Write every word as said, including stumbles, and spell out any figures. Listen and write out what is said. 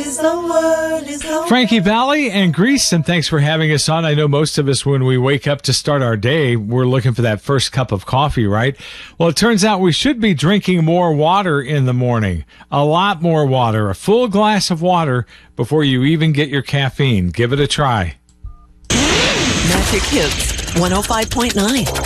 is the word, is the Frankie Valli and Grease, and thanks for having us on. I know most of us, when we wake up to start our day, we're looking for that first cup of coffee, right? Well, it turns out we should be drinking more water in the morning. A lot more water. A full glass of water before you even get your caffeine. Give it a try. Magic Hits one oh five point nine.